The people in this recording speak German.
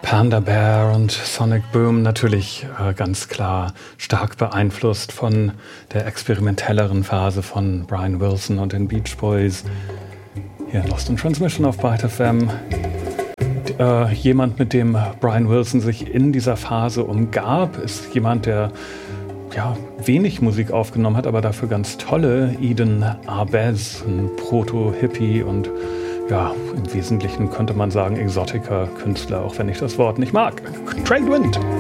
Panda Bear und Sonic Boom natürlich ganz klar stark beeinflusst von der experimentelleren Phase von Brian Wilson und den Beach Boys. Hier Lost in Transmission auf Byte FM. Jemand, mit dem Brian Wilson sich in dieser Phase umgab, ist jemand, der wenig Musik aufgenommen hat, aber dafür ganz tolle. Eden Arbez, ein Proto-Hippie und im Wesentlichen könnte man sagen Exotica-Künstler, auch wenn ich das Wort nicht mag. Trade Wind!